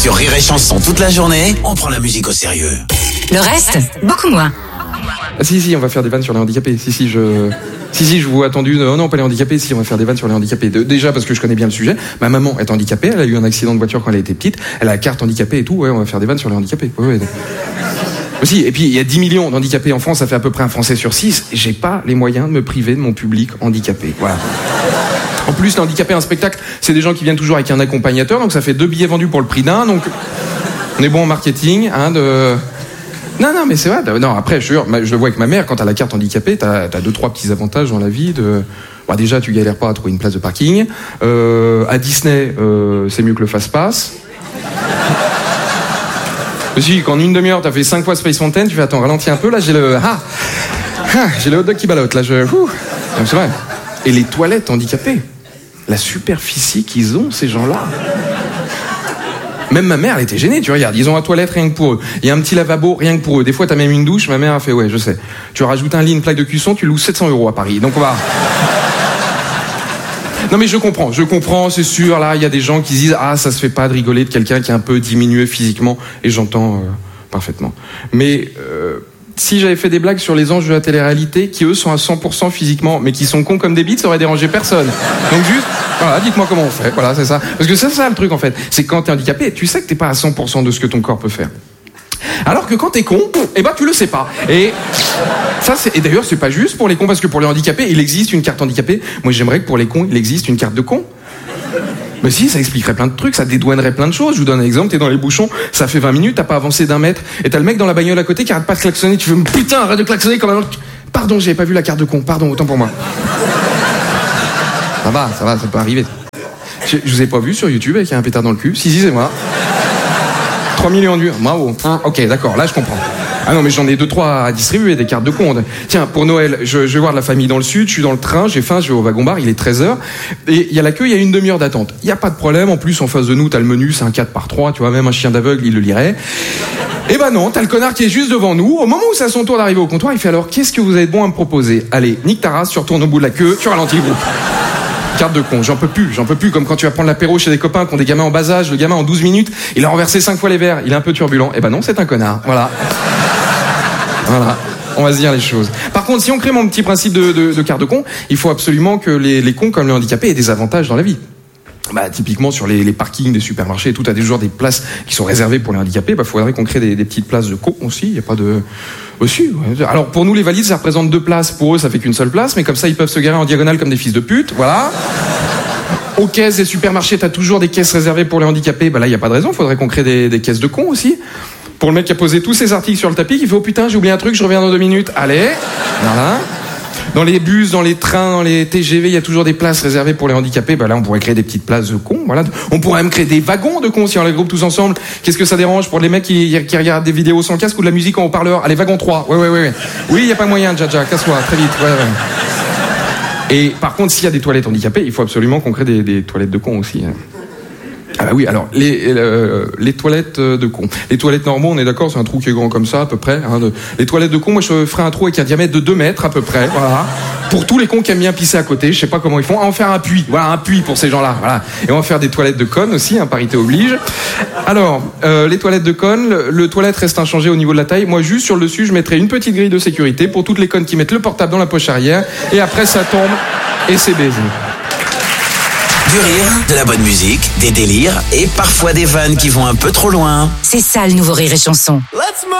Sur Rire et Chanson toute la journée, on prend la musique au sérieux. Le reste, beaucoup moins. Ah si, on va faire des vannes sur les handicapés. Si, je vous ai attendu. Non, pas les handicapés. Si, on va faire des vannes sur les handicapés. Déjà parce que je connais bien le sujet. Ma maman est handicapée. Elle a eu un accident de voiture quand elle était petite. Elle a la carte handicapée et tout. Ouais, on va faire des vannes sur les handicapés. Ouais. Aussi, et puis il y a 10 millions d'handicapés en France. Ça fait à peu près un Français sur 6. J'ai pas les moyens de me priver de mon public handicapé. Voilà. En plus, les handicapés, un spectacle, c'est des gens qui viennent toujours avec un accompagnateur. Donc ça fait 2 billets vendus pour le prix d'un. Donc on est bon en marketing, Non, mais c'est vrai. Non, après, je le vois avec ma mère, quand t'as la carte handicapée, t'as 2-3 petits avantages dans la vie. Déjà, tu galères pas à trouver une place de parking. À Disney, c'est mieux que le fast-pass. Si, quand en une demi-heure, t'as fait 5 fois Space Mountain, tu fais, attends, ralentis un peu, là, j'ai le hot dog qui ballotte, là, c'est vrai. Et les toilettes handicapées, la superficie qu'ils ont, ces gens-là. Même ma mère, elle était gênée, tu regardes, ils ont la toilette rien que pour eux. Il y a un petit lavabo rien que pour eux. Des fois, t'as même une douche, ma mère a fait, ouais, je sais. Tu rajoutes un lit, une plaque de cuisson, tu loues 700 € à Paris. Donc on va... Non mais je comprends, c'est sûr, là, il y a des gens qui disent, ça se fait pas de rigoler de quelqu'un qui est un peu diminué physiquement, et j'entends parfaitement. Mais si j'avais fait des blagues sur les anges de la télé-réalité, qui eux sont à 100% physiquement, mais qui sont cons comme des bites, ça aurait dérangé personne. Donc juste, voilà, dites-moi comment on fait, voilà, c'est ça. Parce que c'est ça le truc en fait, c'est que quand t'es handicapé, tu sais que t'es pas à 100% de ce que ton corps peut faire. Alors que quand t'es con, tu le sais pas. Et d'ailleurs, c'est pas juste pour les cons, parce que pour les handicapés, il existe une carte handicapée. Moi, j'aimerais que pour les cons, il existe une carte de con. Mais si, ça expliquerait plein de trucs, ça dédouanerait plein de choses. Je vous donne un exemple, t'es dans les bouchons, ça fait 20 minutes, t'as pas avancé d'1 mètre, et t'as le mec dans la bagnole à côté qui arrête pas de klaxonner, tu fais, putain, arrête de klaxonner comme un... Pardon, j'avais pas vu la carte de con, pardon, autant pour moi. Ça va, ça peut arriver. Je vous ai pas vu sur YouTube avec un pétard dans le cul. Si, c'est moi. 3 millions de vues. Bravo. Ok, d'accord, là je comprends. Ah non, mais j'en ai 2-3 à distribuer, des cartes de con. Tiens, pour Noël, je vais voir de la famille dans le sud, je suis dans le train, j'ai faim, je vais au wagon-bar, il est 13h, et il y a la queue, il y a une demi-heure d'attente. Il y a pas de problème, en plus, en face de nous, t'as le menu, c'est un 4x3, tu vois, même un chien d'aveugle, il le lirait. Eh ben non, t'as le connard qui est juste devant nous, au moment où c'est à son tour d'arriver au comptoir, il fait alors, qu'est-ce que vous avez de bon à me proposer? Allez, nique ta race, tu retournes au bout de la queue, tu ralentis le groupe. Carte de con, j'en peux plus, comme quand tu vas prendre l'apéro chez des copains qui ont des gamins en bas âge, le gamin en 12 minutes, il a renversé 5 fois les verres, il est un peu turbulent. Eh ben non, c'est un connard, voilà, on va se dire les choses. Par contre, si on crée mon petit principe de carte de con, il faut absolument que les cons comme les handicapés aient des avantages dans la vie. Typiquement sur les parkings des supermarchés et tout, t'as toujours des places qui sont réservées pour les handicapés. Faudrait qu'on crée des petites places de cons aussi. Y a pas de aussi. Ouais. Alors pour nous les valides, ça représente 2 places. Pour eux, ça fait qu'une seule place, mais comme ça, ils peuvent se garer en diagonale comme des fils de pute. Voilà. Aux caisses des supermarchés, t'as toujours des caisses réservées pour les handicapés. Là, y a pas de raison. Faudrait qu'on crée des caisses de cons aussi. Pour le mec qui a posé tous ses articles sur le tapis, qui fait, oh putain, j'ai oublié un truc, je reviens dans 2 minutes. Allez. Voilà. Dans les bus, dans les trains, dans les TGV, il y a toujours des places réservées pour les handicapés. Là, on pourrait créer des petites places de cons. Voilà. On pourrait même créer des wagons de cons si on les groupe tous ensemble. Qu'est-ce que ça dérange pour les mecs qui regardent des vidéos sans casque ou de la musique en haut-parleur? Allez, wagon 3. Ouais. Oui, il y a pas moyen, Jaja, casse-toi, très vite. Ouais. Et par contre, s'il y a des toilettes handicapées, il faut absolument qu'on crée des toilettes de cons aussi. Ah bah oui, alors les toilettes de cons. Les toilettes normaux, on est d'accord, c'est un trou qui est grand comme ça à peu près. Les toilettes de cons, moi je ferai un trou avec un diamètre de 2 mètres à peu près, voilà. Pour tous les cons qui aiment bien pisser à côté, je sais pas comment ils font. On va en faire un puits, voilà, un puits pour ces gens-là, voilà. Et on va faire des toilettes de connes aussi, parité oblige. Alors, les toilettes de connes, le toilette reste inchangé au niveau de la taille. Moi juste sur le dessus, je mettrai une petite grille de sécurité pour toutes les connes qui mettent le portable dans la poche arrière. Et après ça tombe et c'est baisé. Du rire, de la bonne musique, des délires et parfois des vannes qui vont un peu trop loin. C'est ça le nouveau Rire et Chanson.